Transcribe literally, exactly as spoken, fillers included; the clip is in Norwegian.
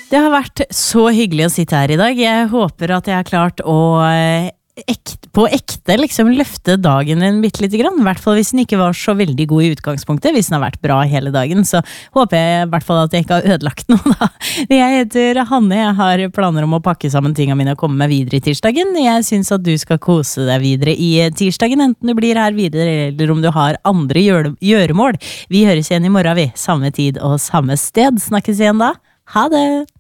Det har vært så hyggelig å sitte her i dag. Jeg håper at jeg har klart å ekt, på ekte liksom løfte dagen en bitte lite grann. I hvert fall hvis den ikke var så veldig god i utgangspunktet. Hvis den har vært bra hele dagen, så håper jeg i hvert fall at jeg ikke har ødelagt noe da. Jeg heter Hanne, jeg har planer om å pakke sammen tingene mine og komme meg videre i tirsdagen. Jeg synes at du skal kose deg videre i tirsdagen, enten du blir her videre eller om du har andre gjøre, gjøremål. Vi høres igjen i morgen, vi. Samme tid og samme sted. Snakkes igjen da. Ha det!